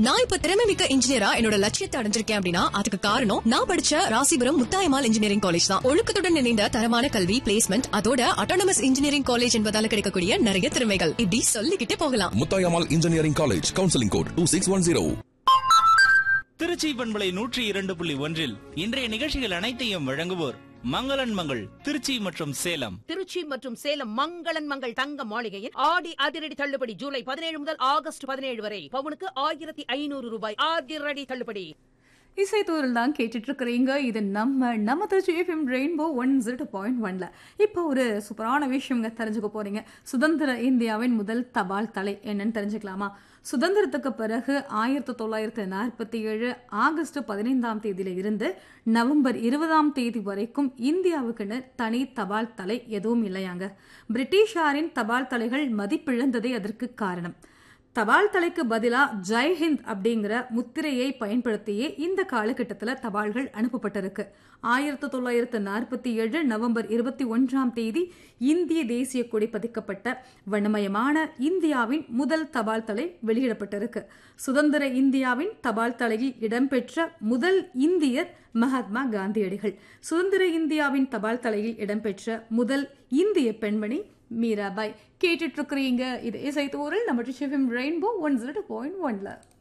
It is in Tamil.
நான் இப்ப திறமைமிக்க இன்ஜினியரா என்னோட லட்சியத்தை அடைஞ்சிருக்கேன் அப்படின்னா அதுக்கு காரணம் நான் படிச்ச ராசிபுரம் முத்தாயம்மாள் இன்ஜினியரிங் காலேஜ் தான். ஒழுக்கத்துடன் இணைந்த தரமான கல்வி, பிளேஸ்மெண்ட், அதோட அட்டானமஸ் இன்ஜினியரிங் காலேஜ் என்பதால கிடைக்கக்கூடிய நிறைய திறமைகள் இப்படி சொல்லிக்கிட்டே போகலாம். Muthayammal engineering college, counselling code 2610. Trichy பண்பலை 102.1 இன்றைய நிகழ்ச்சிகள் அனைத்தையும் வழங்குவோர் மங்களன் மங்கள் திருச்சி மற்றும் சேலம். திருச்சி மற்றும் சேலம் மங்களன் மங்கள் தங்க மாளிகையில் ஆடி அதிரடி தள்ளுபடி ஜூலை 17 முதல் ஆகஸ்ட் 17 வரை பவுனுக்கு 1500 ரூபாய் அதிரடி தள்ளுபடி. இசைத்தூரில் தான் கேட்டுட்டு இருக்கிறீங்க. இது நம்ம திருச்சி எஃப்எம் ரெயின்போ 102.1ல. இப்போ ஒரு சூப்பரான விஷயங்க தெரிஞ்சுக்க போறீங்க. சுதந்திர இந்தியாவின் முதல் தபால் தலை என்னன்னு தெரிஞ்சுக்கலாமா? சுதந்திரத்துக்கு பிறகு 1947 ஆகஸ்ட் 15ஆம் தேதியில இருந்து நவம்பர் 20ஆம் தேதி வரைக்கும் இந்தியாவுக்குன்னு தனி தபால் தலை எதுவும் இல்லையாங்க. பிரிட்டிஷாரின் தபால் தலைகள் மதிப்பிழந்ததே அதற்கு காரணம். தபால் தலைக்கு பதிலா ஜெய்ஹிந்த் அப்படிங்கிற முத்திரையை பயன்படுத்தியே இந்த காலகட்டத்தில் தபால்கள் அனுப்பப்பட்டிருக்கு. 1947 நவம்பர் 21ஆம் தேதி இந்திய தேசிய கொடி பதிக்கப்பட்ட வண்ணமயமான இந்தியாவின் முதல் தபால் தலை வெளியிடப்பட்டிருக்கு. சுதந்திர இந்தியாவின் தபால் தலையில் இடம்பெற்ற முதல் இந்தியர் மகாத்மா காந்தியடிகள். சுதந்திர இந்தியாவின் தபால் தலையில் இடம்பெற்ற முதல் இந்திய பெண்மணி மீராபாய். கேட்டுட்டு இருக்கிறீங்க இது இசைத்தூரில் நம்ம ரெயின்போ 102.1ல.